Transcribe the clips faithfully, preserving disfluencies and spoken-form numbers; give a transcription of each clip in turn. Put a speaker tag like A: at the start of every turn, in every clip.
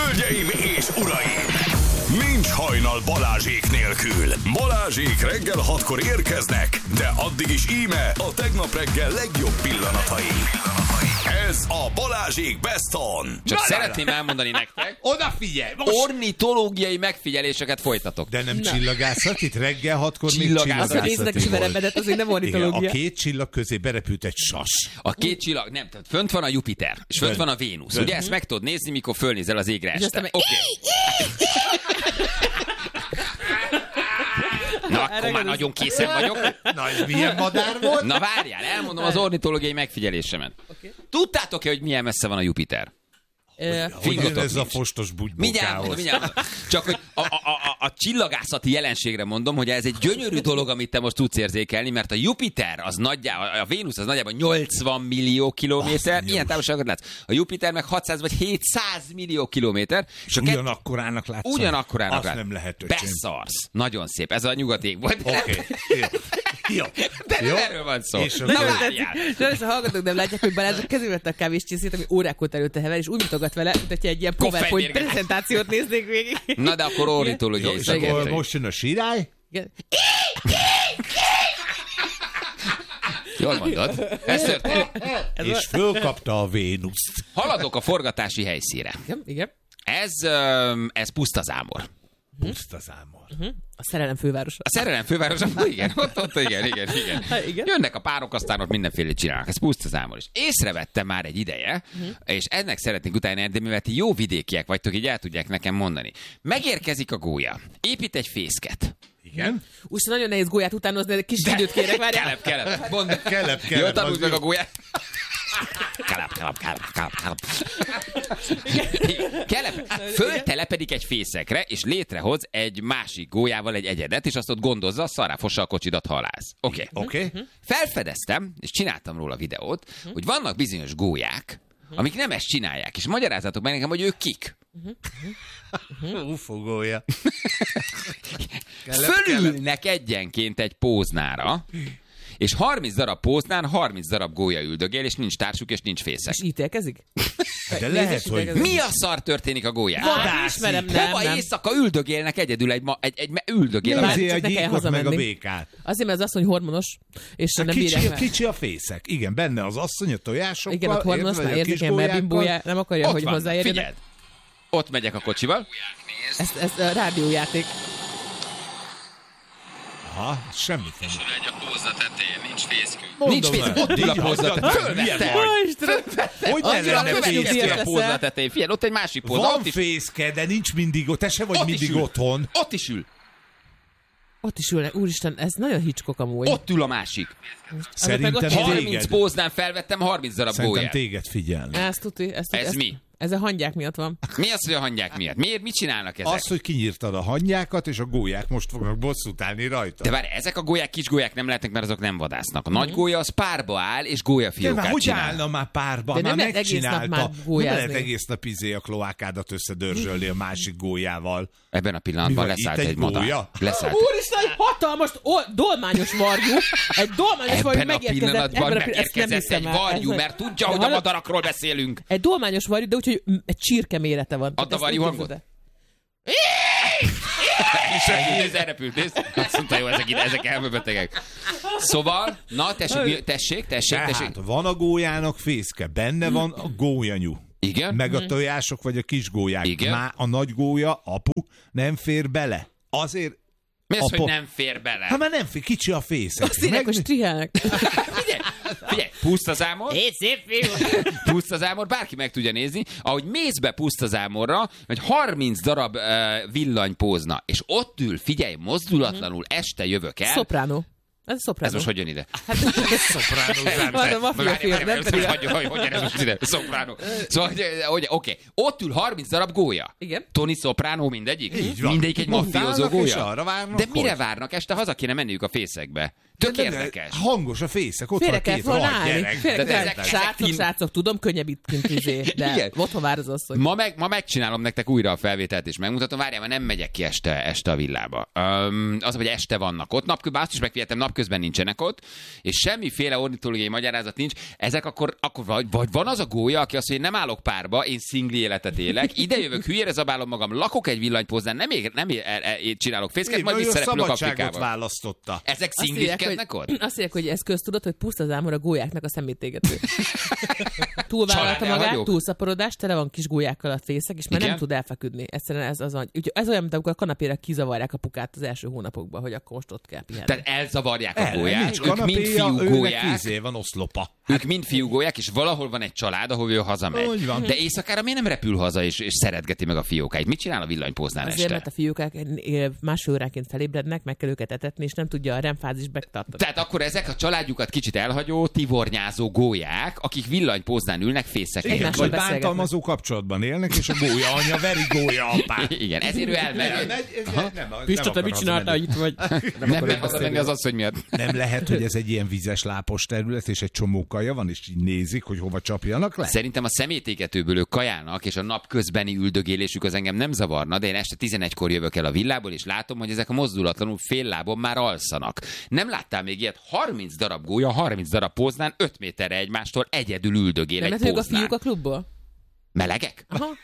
A: Hölgyeim és uraim! Nincs hajnal Balázsék nélkül. Balázsék reggel hatkor érkeznek, de addig is íme a tegnap reggel legjobb pillanatai. Ez a Balázsék Best On.
B: Csak na, szeretném na, elmondani nektek.
C: Odafigyelj! Most...
B: Ornitológiai megfigyeléseket folytatok.
C: De nem na. Csillagászat, itt reggel hatkor
B: csillagászat.
C: még
D: csillagászat. Azt néznek csiverebedet, azért nem ornitológia.
C: Igen, a két csillag közé berepült egy sas.
B: A két csillag, nem, tehát fönt van a Jupiter, és fönt van a Vénusz. Ugye ezt meg tudod nézni, mikor fölnézel az égre este. Oké. Okay. Na, akkor már nagyon készen vagyok.
C: Na, és milyen madár volt?
B: Na várjál, elmondom az ornitológiai megfigyelésemet. Okay. Tudtátok-e, hogy milyen messze van a Jupiter?
C: Hogy ez a fostos bugybokához.
B: Mindjárt, csak hogy a, a, a, a csillagászati jelenségre mondom, hogy ez egy gyönyörű dolog, amit te most tudsz érzékelni, mert a Jupiter, az nagyjából, a Vénusz az nagyjából nyolcvan millió kilométer, ilyen távolságot látsz. A Jupiter meg hatszáz vagy hétszáz millió kilométer.
C: És ugyanakkorának látsz.
B: Ugyanakkorának látsz.
C: Azt nem lehet, öcsém.
B: Beszarsz. Nagyon szép. Ez a nyugati ég volt.
C: Oké. Okay. Jó.
B: De
C: jó.
B: Erről van szó.
D: És na várjál. Sajnos a hallgatók nem látják, hogy Balázs kezébe vette a kávéscsészét, ami órákor előtte hever, és úgy mutogat vele, mint hogyha egy ilyen PowerPoint prezentációt néznék végig.
B: Na de akkor ornitológiai
C: is. És akkor most jön a sirály.
D: Igen.
B: Jól mondod. Ez történt.
C: És fölkapta a Vénuszt.
B: Haladok a forgatási helyszínre.
D: Igen, igen.
B: Ez, ez Pusztazámor.
C: Pusztazámor.
D: Uh-huh. A szerelem fővárosa.
B: A szerelem fővárosa? Igen, ott, ott, igen, igen, igen.
D: Ha, igen.
B: Jönnek a párok, aztán ott mindenféle csinálnak. Ez Pusztazámor is. Észrevettem már egy ideje, uh-huh. és ennek szeretnénk utána, de mivel ti jó vidékiek vagytok, így el tudják nekem mondani. Megérkezik a gólya. Épít egy fészket.
C: Igen.
D: Úgy nagyon nehéz gólyát utánozni, de kis időt kérek, várjál.
B: Kelep, kelep. Mondd.
C: Kelep, kelep.
B: Jól tanulj meg a gólyát. Kelep, kelep, kelep, kelep, kelep. Kelep. Föltelepedik egy fészekre, és létrehoz egy másik gólyával egy egyedet, és azt ott gondozza, szarráfossa a kocsidat halász. Oké.
C: Okay. Oké. Okay.
B: Felfedeztem, és csináltam róla videót, uh-huh. hogy vannak bizonyos gólyák, uh-huh. amik nem ezt csinálják, és magyarázzatok meg nekem, hogy ők kik.
D: Uh-huh. Uh-huh.
C: Ufogója.
B: Fölülnek egyenként egy póznára, és harminc darab póznán harminc darab gólya üldögél, és nincs társuk, és nincs fészek.
D: És ítélkezik?
C: De lehet, hogy...
B: Mi a szar történik a gólyán?
D: Vadászik.
B: Hova éjszaka üldögélnek egyedül egy, ma, egy, egy üldögél.
C: Azért a gyíkot meg a békát.
D: Azért, mert az asszony hormonos, és
C: hát
D: nem
C: kicsi,
D: bírják
C: kicsi a fészek. Igen, benne az asszony a tojásokkal.
D: Igen, a hormonos már érzékeny, mert bimbója nem akarja,
B: ott
D: hogy hozzáérjenek.
B: Figyeld. Ott megyek a kocsival.
D: Ez, ez a rádiójáték.
C: Aha, semmit nem.
E: És egy a pózza tetején, nincs fészkünk.
B: Nincs fészkünk, ott ül a pózza tetején. Fölvette.
C: Hogy ne lenne fészke?
B: A pózza tetején. Figyelj, ott egy másik pózza.
C: Van fészke, de nincs mindig ott. Te se vagy mindig otthon.
B: Ott is ül.
D: Ott is ülnek. Úristen, ez nagyon Hitchcock amúgy.
B: Ott ül a másik.
C: Szerintem
B: harminc póznán felvettem harminc darab gólyát.
C: Szerintem téged figyelni.
D: Ez tuti. Ez,
B: ez mi?
D: Ez a hangyák miatt van.
B: Mi az, hogy a hangyák miatt? Miért? Mit csinálnak ezek?
C: Az, hogy kinyírtad a hangyákat, és a gólyák most fognak bosszút állni rajta.
B: De várj, ezek a gólyák kis gólyák nem lehetnek, mert azok nem vadásznak. A nagy gólya az párba áll, és gólyafiókát
C: hogy
B: csinál.
C: Hogy állna már párba?
D: De
C: már
D: nem megcsinálta.
C: Már nem lehet egész nap izé a kloákádat összedörzsölni a másik gólyával.
B: Ebben a pillanatban leszállt egy, egy madár. Leszállt.
D: Úristen, egy hatalmas dolmányos varjú. Egy dolmányos varjú megérkezett.
B: Ebben a pillanatban megérkezett egy varjú, mert tudja, hogy a madarakról beszélünk.
D: Egy dolmányos varjú, de úgyhogy egy csirke mérete van.
B: Add a varjú hangot. És elrepült, nézd. Azt mondta, jó, ezek ide, ezek elmöbetegek. Szóval, na, tessék, tessék, tessék, tessék.
C: Van a gólyának fészke, benne van a gólyanyú.
B: Igen?
C: Meg a tojások, vagy a kis gólyák.
B: Igen?
C: Már a nagy gólya, apu, nem fér bele. Azért...
B: Mi az, hogy nem fér bele?
C: Hát már nem fér, kicsi a fészek.
D: Azt írják, hogy strihelnek.
B: Figyelj, figyelj, Pusztazámor.
D: Hé, szép fiú.
B: Pusztazámor, bárki meg tudja nézni, ahogy mész be Pusztazámorra, hogy harminc darab uh, villanypózna, és ott ül, figyelj, mozdulatlanul, este jövök el.
D: Szopránó. Ez a szopránó.
B: Ez most hogy jön ide?
D: Hát ez szopránó. Van a mafia film, nem pedig a...
B: Hogy jön ez most ide? Szopránó. Szóval, hogy oké, ott ül harminc darab gólya.
D: Igen.
B: Tony Soprano mindegyik? Mindegyik egy mafiózó gólya. De mire
C: hogy?
B: Várnak? Este haza kéne menniük a fészekbe. Tök de érdekes.
C: Hangos a fészek, ott
D: félre
C: van két rohadt gyerek.
D: Félre srácok, srácok, tudom, könnyebb itt kint izé, de igen. Otthon vár az asszony.
B: Ma, meg, ma megcsinálom nektek újra a felvételt, és megmutatom. Várjál, mert nem megyek ki este, este a villába. Um, az, hogy este vannak ott. Napközben azt is megfigyeltem, napközben napközben nincsenek ott, és semmiféle ornitológiai magyarázat nincs, ezek akkor, akkor vagy, vagy van az a gólya, aki azt mondja, hogy nem állok párba, én szingli életet élek, ide jövök, hülyére zabálom magam, lakok egy villanypóznán, nem, ég, nem é, é, é, csinálok fészket, majd visszarepülök Afrikába.
C: Választotta.
B: Ezek szingliskednek ott?
D: Azt mondják, hogy ez köztudott, hogy puszta zámor a gólyáknak a szemétégető. Túlvállalta magát, túlszaporodás, tele van kis gólyákkal a fészek, és már
B: Igen?
D: nem tud elfeküdni. Egyszerűen ez, az, úgy, ez olyan, mint amikor a kanapére kizavarják a pukát az első hónapokban, hogy akkor most ott kell pihenni.
B: Tehát elzavarják a
C: El,
B: gólyák,
C: nincs
B: ők mind
C: kanapéja,
B: fiú
C: őnek
B: gólyák,
C: tíz év van oszlopa.
B: ők mind fiú gólyák, és valahol van egy család, ahol ő hazamegy.
C: Úgy van.
B: De éjszakára miért nem repül haza, és, és szeretgeti meg a fiókáit? Mit csinál a villanypóznán
D: Azért,
B: este?
D: mert a fiúkák másfél óránként felébrednek, meg kell őket etetni, és nem tudja a remfázist megtartani.
B: Tehát akkor ezek a családjukat kicsit elhagyó, tivornyázó gólyák, akik villanypóznán ülnek, fészeknek.
C: Igen,
D: Egymással
C: vagy
D: beszélgetnek.
C: bántalmazó kapcsolatban élnek, és a gólya anya veri gólya apát.
B: Igen, ezért ő elmegy.
D: Pista, te mit csináltál itt vagy?
B: Nem, nem lehet hazamenni az asszony miatt.
C: Nem lehet, hogy ez egy ilyen vizes lápos terület, és egy csomó kaja van, és így nézik, hogy hova csapjanak le?
B: Szerintem a szemétégetőből ők kajálnak, és a nap közbeni üldögélésük az engem nem zavarna, de én este tizenegykor jövök el a villából, és látom, hogy ezek a mozdulatlanul fél lábon már alszanak. Nem láttál még ilyet? harminc darab gólya, harminc darab póznán, öt méterre egymástól egyedül üldögél
D: Nem
B: egy
D: lehet, ők a
B: póznán.
D: fiúk a klubból?
B: Melegek?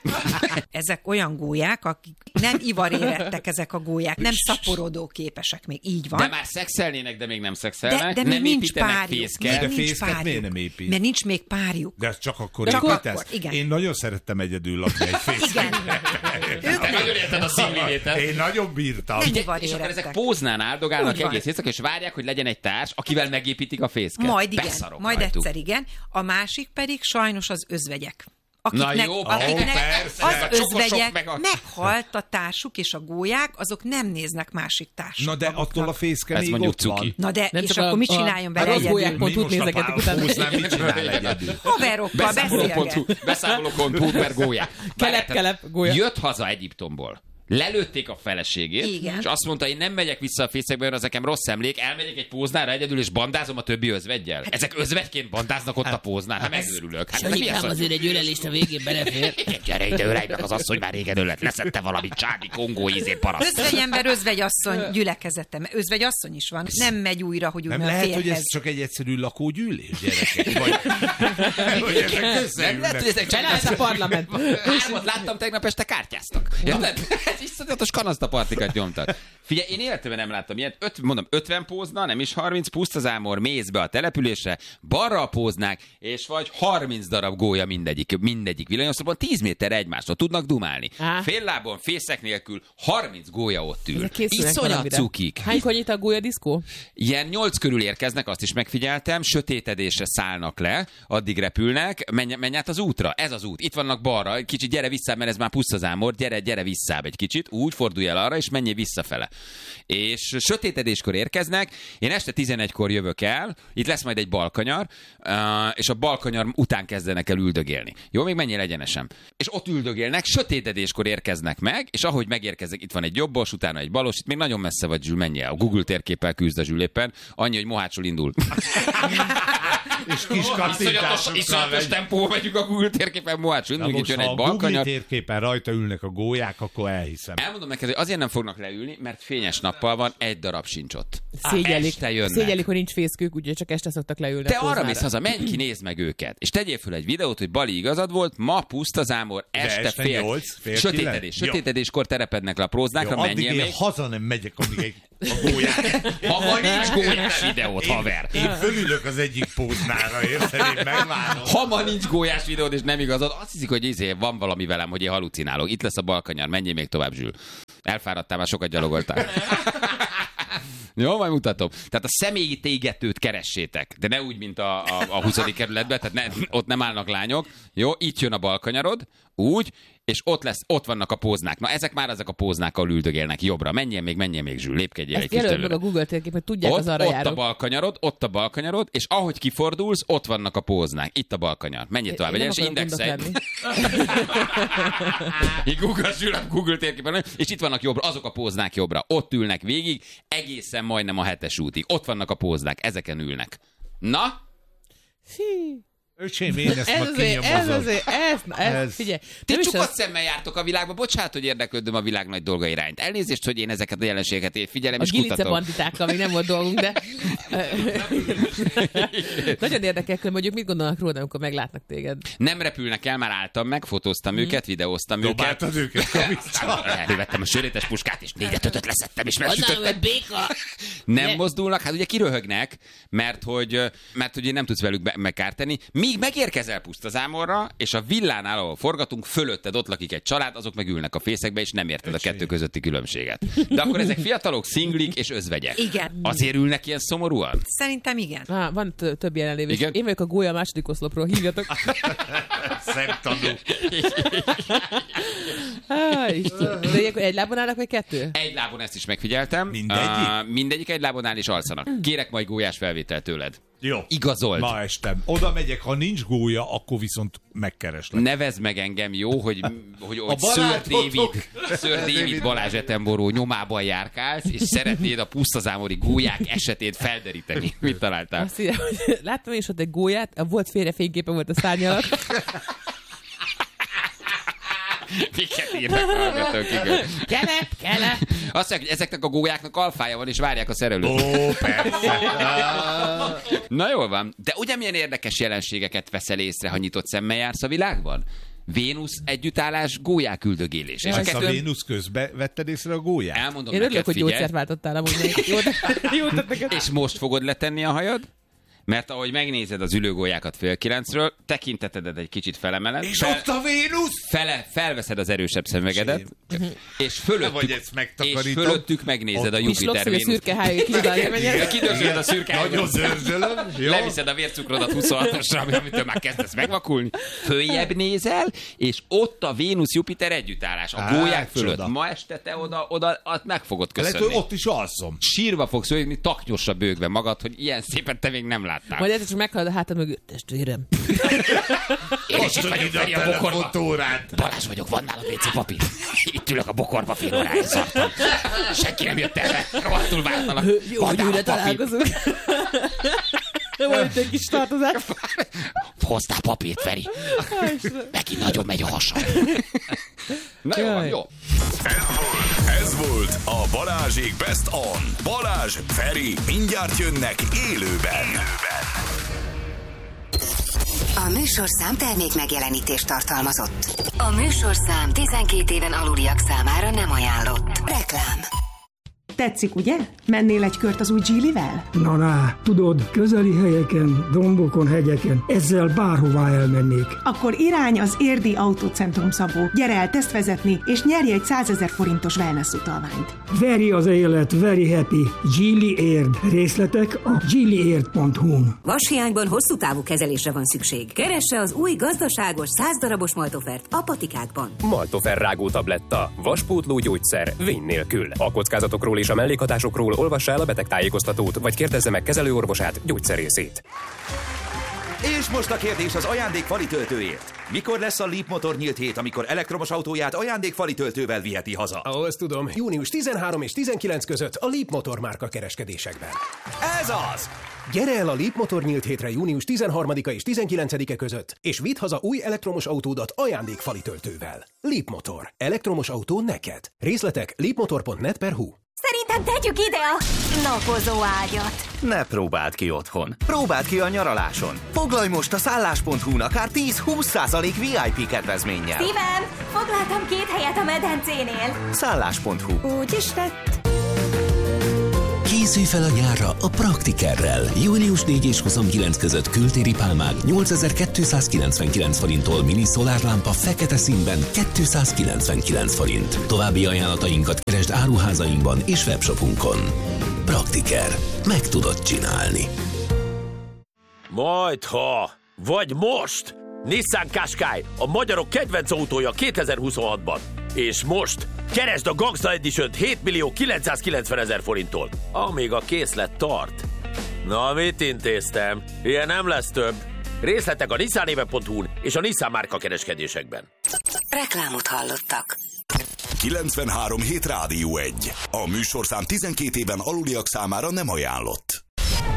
F: Ezek olyan gólyák, akik nem ivarérettek ezek a gólyák, nem szaporodó képesek még, így van.
B: De már szexelnének, de még nem szexelnek.
F: de, de
B: nem
F: még nincs
B: építenek
F: párjuk.
B: fészket.
F: Még
C: De
F: nincs
C: fészket
F: párjuk.
C: miért nem épít?
F: Mert nincs még párjuk.
C: De ez csak akkor
F: Csak
C: építesz?
F: akkor, igen.
C: Én nagyon szerettem egyedül lakni egy fészket.
F: Igen. Ők
B: Te
F: nem.
B: nagyon érted a színlétet.
C: Én nagyon bírtam.
F: Nem
B: Ugye,
F: ivar
B: és akkor
F: érettek.
B: ezek póznán áldogálnak
F: Úgy van.
B: egész éjszaka, és várják, hogy legyen egy társ, akivel megépítik a fészket.
F: Majd igen,
B: Beszarok
F: majd
B: rajtuk.
F: egyszer igen. A másik pedig sajnos az özvegyek.
B: Na jó,
F: akiknek
C: persze.
F: az
B: A csokosok
F: özvegyek
B: meg a-
F: meghalt a társuk, és a gólyák, azok nem néznek másik társuk.
C: Na de attól a fészke
B: Ez
C: még
B: mondjuk
C: ott van.
B: cuki.
F: Na de,
D: Nem
F: és
D: csak
F: akkor
D: a-
F: mit
D: a-
F: csináljon
D: a
F: vele
D: rossz
F: egyedül?
D: gólyák pont
C: Mi
D: úgy
C: most a
D: nézegetik utána.
C: pálfóznál mit csinál egyedül?
F: Haverokkal
B: Beszámoló pont hu,
F: beszélget.
B: beszámoló pont hu per gólyák.
D: Kelep, kelep, gólya.
B: Jött haza Egyiptomból. Lelőtték a feleségét,
F: Igen.
B: és azt mondta, én nem megyek vissza a fészekbe, mert az nekem rossz emlék, elmegyek egy póznára egyedül, és bandázom a többi özveggyel. Ezek özvegyként bandáznak ott a póznán, hát megőrülök. Hát mi ez?
D: azért egy ölelést a végén belefér.
B: Igen, gyere ide, ölej meg az asszony, már régen ölet, leszette valamit, csádi, kongó, ízé, paraszt.
F: Özvegyember, özvegyasszony gyülekezete. Özvegyasszony is van. Nem megy újra, hogy
C: Nem
F: újra a
C: lehet, hogy ez
F: férhez.
C: csak egy egyszerű lakógyűlés, gyerekek? Vagy, hogy ezek
B: Nem lehet, hogy
C: összeülnek.
B: ezek csak
D: Bele ez a parlament.
B: Hármat láttam tegnap este, kártyáztak. Érted? Ez iszonyatos kanasztapartikat nyomtak. Figyelj, én életemben nem láttam ilyet. Öt, mondom, ötven pózna, nem is harminc, pusztazámor, mész be a településre, balra a póznák, és vagy harminc darab gólya mindegyik, mindegyik villanyoszlopon, tíz méter egymástól tudnak dumálni.
D: Á.
B: Fél lábon, fészek nélkül, harminc gólya ott ül.
D: Ezek készülnek
B: Iszonyat
D: valamire.
B: cukik.
D: Hánykor nyit a gólya diszkó?
B: Ilyen nyolc körül érkeznek, azt is megfigyeltem, sötétedésre szállnak le, addig repülnek, menj, menj át az útra, ez az út, itt vannak balra, kicsit gyere vissza, mert ez már pusztazámor, gyere, gyere vissza egy kicsit, úgy fordulj el arra, és menjél visszafele. És sötétedéskor érkeznek, én este tizenegykor jövök el, itt lesz majd egy balkanyar, uh, és a balkanyar után kezdenek el üldögélni. Jó, még menjél egyenesen. És ott üldögélnek, sötétedéskor érkeznek meg, és ahogy megérkeznek, itt van egy jobbos, utána egy balos, itt még nagyon messze vagy, Zsül, menjél. A Google térképpel küzd a Zsül éppen, annyi, hogy Mohácsról indul.
C: És kis
B: Iszonyatos,
C: kattintásokkal
B: iszonyatos
C: megy.
B: tempó megyünk a Google térképen Mohácsról
C: Na
B: indul, itt
C: most,
B: jön
C: ha
B: egy
C: a Google
B: balkanyar.
C: térképen rajta ülnek a gólyák, akkor elhiszem.
B: Elmondom neked, hogy azért nem fognak leülni, mert fényes nappal van, egy darab sincs ott.
D: Szégyelik,
B: Este jönnek.
D: szégyelik, hogy nincs fészkük, úgyhogy csak este szoktak leülni.
B: Te
D: a
B: arra
D: póznára.
B: mész haza, menj ki, nézd meg őket. És tegyél föl egy videót, hogy Bali igazad volt, ma pusztazámor, este,
C: este
B: fél,
C: nyolc, fél
B: sötétedés.
C: kilenc. Jó.
B: Sötétedéskor terepednek le a próznákra,
C: Jó, addig
B: menjél
C: én
B: még.
C: haza nem megyek, amíg egy, a gólyák.
B: Ha ma nincs gólyás videót, haver.
C: Én fölülök az egyik póznára, érted? Én megvárom.
B: Ha ma nincs gólyás videód, és nem igazad, azt hiszik, hogy izé, van valami velem, hogy én halucinálok. Itt lesz a balkanyar, menjél még tovább, Zsül. Elfáradtál, már sokat gyalogoltál. Jó, majd mutatom. Tehát a személyi tégetőt keressétek, de ne úgy, mint a, a, a huszadik kerületben, tehát ne, ott nem állnak lányok. Jó, itt jön a balkanyarod, úgy, és ott lesz, ott vannak a póznák. Na, ezek már ezek a póznák, ahol üldögélnek jobbra. Menjél még, menjél még, Zsül, lépkedjél egy
D: Ezt
B: kis
D: jelöld meg
B: előre.
D: a Google térkép, hogy tudják
B: Ott,
D: az arra
B: ott a
D: járók.
B: balkanyarod, ott a balkanyarod, és ahogy kifordulsz, ott vannak a póznák. Itt a balkanyar. Menjél tovább,
D: Én nem
B: egyenes
D: akarok
B: indexelj.
D: gondok
B: Így Google Zsül a Google térképen, és itt vannak jobbra, azok a póznák jobbra. Ott ülnek végig, egészen majdnem a hetes útig. Ott vannak a póznák, ezeken ülnek. Na?
D: Hí.
C: Öcsém, én ezt
D: Ez
C: ma
D: azért, ez
C: kinyomozom.
D: azért, ez, na, ez,
C: Ez.
D: figyelj.
B: Ti
D: nem is
B: csukott
D: az-
B: szemmel jártok a világba, bocsánat, hogy érdeklődöm a világ nagy dolga irányt. Elnézést, hogy én ezeket a jelenségeket én figyelem
D: A
B: és
D: gilice
B: kutatom.
D: banditákkal még nem volt dolgunk, de nagyon érdekel, hogy mondjuk mit gondolnak róla, amikor meglátnak téged.
B: Nem repülnek el, már álltam meg, fotóztam őket, videóztam őket.
C: Dobáltad őket, Kavica?
B: Elővettem a sörétes puskát, és négyet ötöt leszettem, és
D: Annál,
B: megsütöttem.
D: hogy béka!
B: Nem
D: Ne.
B: mozdulnak, hát ugye kiröhögnek, mert hogy, mert hogy nem tudsz velük be- megkárteni. Míg megérkezel Pusztazámorra, és a villánál, ahol forgatunk, fölötted ott lakik egy család, azok meg ülnek a fészekbe, és nem érted a kettő közötti különbséget. De akkor ezek fiatalok, szinglik és özvegyek.
F: Igen.
B: Azért ülnek ilyen szomorúan?
F: Szerintem igen.
D: Ah, van t- több jelenlévő.
B: Igen?
D: Én vagyok a gólya második oszlopról, hívjatok.
C: Szemtanú.
D: Ah, Isten. De ilyenkor egy lábon állnak, vagy kettő?
B: Egy lábon ezt is megfigyeltem.
C: Mindegyik?
B: Uh, mindegyik egy lábon áll és alszanak. Kérek majd gólyás felvételt tőled.
C: Jó.
B: Igazold.
C: Ma estem. Oda megyek, ha nincs gólya, akkor viszont megkereslek.
B: Nevezd meg engem, jó, hogy, hogy, hogy Sir
C: barátotok.
B: David, Sir David Balázs Attenborough nyomában járkálsz, és szeretnéd a pusztazámori gólyák esetét felderíteni. Mit találtál?
D: Azt írja, hogy láttam én is ott egy gólyát, volt félre fényképe volt a szárny alatt.
B: Miket írnak a hallgatók, igen.
D: Kelep, kelep.
B: Azt mondják, hogy ezeknek a gólyáknak alfája van, és várják a szerelőt.
C: Ó, persze.
B: Na jól van. De ugye milyen érdekes jelenségeket veszel észre, ha nyitott szemmel jársz a világban? Vénusz együttállás, gólyák üldögélés. És a
C: Ezt a
B: kettő...
C: Vénusz közbe vetted észre a gólyát?
B: Elmondom
D: Én
B: neked,
D: örülök, hogy
B: figyelj.
D: gyógyszert váltottál amúgy még. Jó, jó, neked.
B: És most fogod letenni a hajad? Mert ahogy megnézed az ülőgólyákat fél kilencről, tekintetedet egy kicsit felemeled.
C: És
B: fel,
C: ott a Vénusz!
B: fele, felveszed az erősebb szemüvegedet, és fölöttük,
C: Vagy ezt
B: és
C: megtakarítom.
B: fölöttük megnézed a
D: Pislogsz,
B: Jupiter
D: hogy a
B: Vénusz.
D: szürke hájék kizárja menjen.
B: Kidörzsöd a szürke
C: Nagyon
B: hájék.
C: zörzsölöm. Jó?
B: Leviszed a vércukrodat huszonhatosra, amitől már kezdesz megvakulni. Följebb nézel, és ott a Vénusz-Jupiter együttállás. A
C: Á,
B: gólyák fölött.
C: csoda.
B: Ma este te oda, oda azt meg fogod
C: Lehet,
B: köszönni.
C: hogy ott is alszom.
B: Sírva fogsz ölni, taknyosra bőgve magad, hogy ilyen szépen te még nem láttál.
D: Majd egyszer csak meghalad a hátad mögött, testvérem.
B: Én is itt vagyok,
C: ide
B: Feri,
C: a
B: a bokorba.
C: telefonórát.
B: Balázs vagyok, van nálam vé cé papír. Itt ülök a bokorba, fél órája szartam. Senki nem jött erre, rohadtul vártalak.
D: Jó,
B: Van
D: hogy
B: nálam
D: újra
B: papír.
D: találkozunk. Van itt egy kis tartozás.
B: Hoztál papírt, Feri. Neki nagyon megy a hasam. Na jó, van,
D: Jaj.
B: jó.
A: Ez volt a Balázsék Best On. Balázs, Feri, mindjárt jönnek élőben.
G: A műsorszám termék megjelenítést tartalmazott. A műsorszám tizenkét éven aluliak számára nem ajánlott. Reklám.
H: Tetszik, ugye? Mennél egy kört az új Geely-vel?
I: Na, na, tudod, közeli helyeken, dombokon, hegyeken, ezzel bárhová elmennék.
H: Akkor irány az Érdi Autócentrum, Szabó. Gyere el tesztvezetni, és nyerj egy százezer forintos wellness utalványt.
I: Veri az élet, very happy. Geely Érd. Részletek a geelyérd pont hu-n.
J: Vashiányban hosszú távú kezelésre van szükség. Keresse az új gazdaságos száz darabos maltofert a patikákban.
K: Maltofer rágó tabletta. Vaspótló gyógyszer. Vény nélkül. A kockázatokról és a mellékhatásokról olvassa el a betegtájékoztatót, vagy kérdezze meg kezelőorvosát, gyógyszerészét.
L: És most a kérdés az ajándékfali töltőért. Mikor lesz a Leap Motor nyílt hét, amikor elektromos autóját ajándékfali töltővel viheti haza?
M: Ó, ezt tudom. június tizenharmadika és tizenkilencedike között a Leap Motor márka kereskedésekben.
L: Ez az!
M: Gyere el a Leap Motor nyílt hétre június tizenharmadika és tizenkilencedike között, és vidd haza új elektromos autódat ajándékfali töltővel. Leap Motor. Elektromos autó neked. Részletek leapmotor pont net per hu.
N: Szerintem tegyük ide a napozó ágyat.
L: Ne próbáld ki otthon. Próbáld ki a nyaraláson. Foglalj most a szállás pont hu-n akár tíz-húsz százalék vé i pé kedvezménnyel.
N: Szívem, foglaltam két helyet a medencénél.
L: szállás pont hu.
N: Úgy is lett.
O: Készülj fel a nyárra a Praktikerrel. június negyedike és huszonkilencedike között kültéri pálmák nyolcezer-kétszázkilencvenkilenc forinttól mini szolárlámpa fekete színben kétszázkilencvenkilenc forint. További ajánlatainkat keresd áruházainkban és webshopunkon. Praktiker. Meg tudod csinálni.
P: Majdha, vagy most! Nissan Qashqai, a magyarok kedvenc autója kétezer-huszonhatban. És most keresd a Gangsta Edition-t hét millió kilencszázkilencvenezer forinttól, amíg a készlet tart. Na, mit intéztem? Ilyen nem lesz több. Részletek a nissanéve pont hu-n és a Nissan márka kereskedésekben.
G: Reklámot hallottak.
A: kilencvenhárom hét Rádió egy. A műsorszám tizenkét éven aluliak számára nem ajánlott.